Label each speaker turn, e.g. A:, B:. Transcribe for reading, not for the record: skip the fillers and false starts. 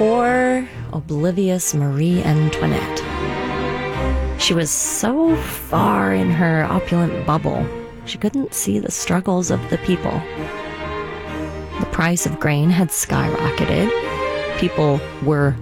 A: Poor, oblivious Marie Antoinette. She was so far in her opulent bubble, she couldn't see the struggles of the people. The price of grain had skyrocketed. People were